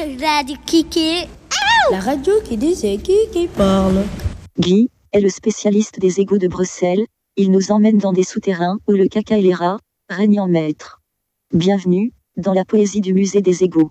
Radio Kiki. La radio qui disait qui parle. Guy est le spécialiste des égouts de Bruxelles. Il nous emmène dans des souterrains où le caca et les rats règnent en maître. Bienvenue dans la poésie du musée des égouts.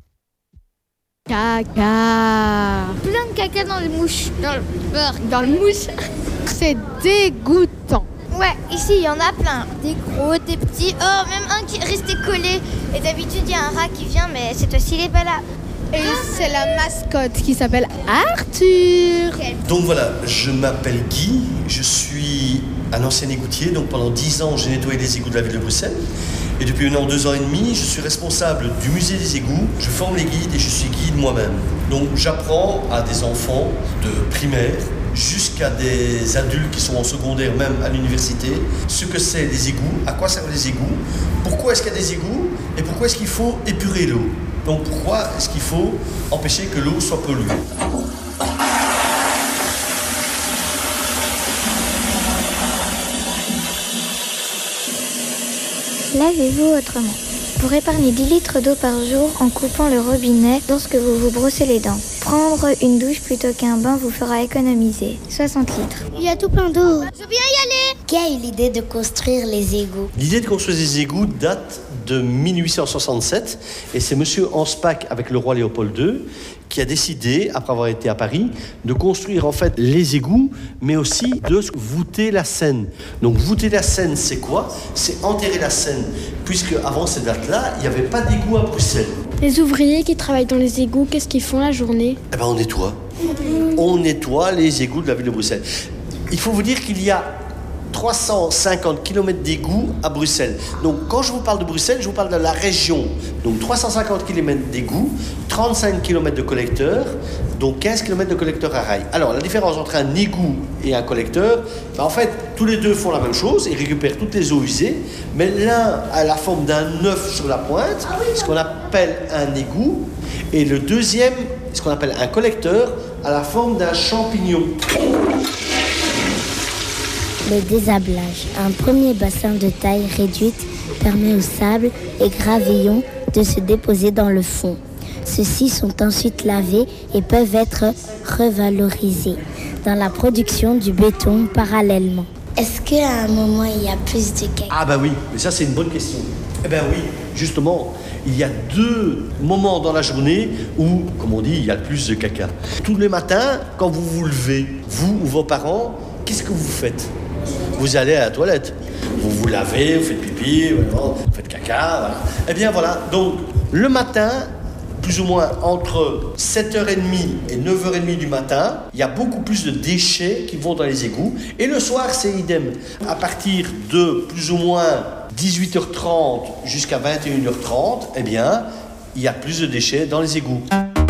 Caca. Plein de caca dans le mouche. Dans le mouche. C'est dégoûtant. Ouais, ici il y en a plein. Des gros, des petits. Oh, même un qui est resté collé. Et d'habitude il y a un rat qui vient, mais cette fois-ci il est pas là. Et c'est la mascotte qui s'appelle Arthur. Donc voilà, je m'appelle Guy, je suis un ancien égoutier, donc pendant 10 ans j'ai nettoyé les égouts de la ville de Bruxelles. Et depuis 1 an, 2 ans et demi, je suis responsable du musée des égouts, je forme les guides et je suis guide moi-même. Donc j'apprends à des enfants de primaire jusqu'à des adultes qui sont en secondaire, même à l'université, ce que c'est les égouts, à quoi servent les égouts, pourquoi est-ce qu'il y a des égouts et pourquoi est-ce qu'il faut épurer l'eau. Donc pourquoi est-ce qu'il faut empêcher que l'eau soit polluée? Lavez-vous autrement. Pour épargner 10 litres d'eau par jour en coupant le robinet lorsque vous vous brossez les dents. Prendre une douche plutôt qu'un bain vous fera économiser 60 litres. Il y a tout plein d'eau. Je veux bien y aller. Qui a eu l'idée de construire les égouts? L'idée de construire des égouts date de 1867 et c'est monsieur Anspach avec le roi Léopold II qui a décidé, après avoir été à Paris, de construire en fait les égouts, mais aussi de voûter la Seine. Donc voûter la Seine, c'est quoi? C'est enterrer la Seine, puisque avant ces dates-là, il n'y avait pas d'égout à Bruxelles. Les ouvriers qui travaillent dans les égouts, qu'est-ce qu'ils font la journée? Eh ben on nettoie. On nettoie les égouts de la ville de Bruxelles. Il faut vous dire qu'il y a 350 km d'égouts à Bruxelles. Donc quand je vous parle de Bruxelles, je vous parle de la région. Donc 350 km d'égouts, 35 km de collecteurs, donc 15 km de collecteurs à rail. Alors la différence entre un égout et un collecteur, en fait tous les deux font la même chose, ils récupèrent toutes les eaux usées, mais l'un a la forme d'un œuf sur la pointe, ce qu'on appelle un égout, et le deuxième, ce qu'on appelle un collecteur, a la forme d'un champignon. Le désablage. Un premier bassin de taille réduite permet au sable et gravillon de se déposer dans le fond. Ceux-ci sont ensuite lavés et peuvent être revalorisés dans la production du béton parallèlement. Est-ce qu'à un moment, il y a plus de caca? Ah bah oui, mais ça c'est une bonne question. Eh ben oui, justement, il y a 2 moments dans la journée où, comme on dit, il y a le plus de caca. Tous les matins, quand vous vous levez, vous ou vos parents, qu'est-ce que vous faites? Vous allez à la toilette, vous vous lavez, vous faites pipi, vous faites caca, voilà. Eh bien voilà, donc le matin, plus ou moins entre 7h30 et 9h30 du matin, il y a beaucoup plus de déchets qui vont dans les égouts. Et le soir, c'est idem. À partir de plus ou moins 18h30 jusqu'à 21h30, eh bien, il y a plus de déchets dans les égouts.